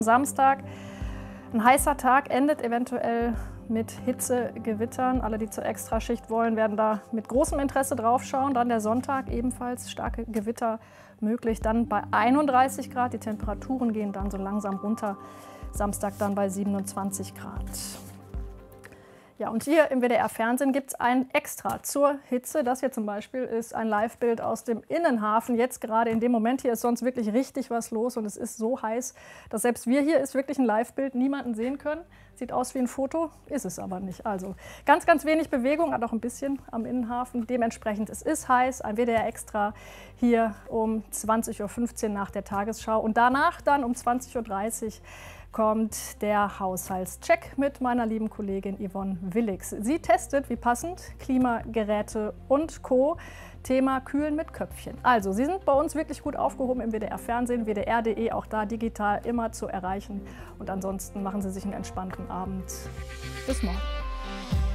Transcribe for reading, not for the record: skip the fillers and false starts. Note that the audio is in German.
Samstag, ein heißer Tag, endet eventuell mit Hitzegewittern. Alle, die zur Extraschicht wollen, werden da mit großem Interesse drauf schauen. Dann der Sonntag, ebenfalls starke Gewitter möglich. Dann bei 31 Grad, die Temperaturen gehen dann so langsam runter. Samstag dann bei 27 Grad. Ja, und hier im WDR-Fernsehen gibt es ein Extra zur Hitze. Das hier zum Beispiel ist ein Live-Bild aus dem Innenhafen. Jetzt gerade in dem Moment hier ist sonst wirklich richtig was los und es ist so heiß, dass selbst wir hier ist wirklich ein Live-Bild niemanden sehen können. Sieht aus wie ein Foto, ist es aber nicht. Also ganz, ganz wenig Bewegung, hat auch ein bisschen am Innenhafen. Dementsprechend, es ist heiß, ein WDR-Extra hier um 20:15 Uhr nach der Tagesschau. Und danach dann um 20:30 Uhr kommt der Haushaltscheck mit meiner lieben Kollegin Yvonne Willix. Sie testet, wie passend, Klimageräte und Co. Thema Kühlen mit Köpfchen. Also, Sie sind bei uns wirklich gut aufgehoben im WDR-Fernsehen, WDR.de, auch da digital immer zu erreichen. Und ansonsten machen Sie sich einen entspannten Abend. Bis morgen.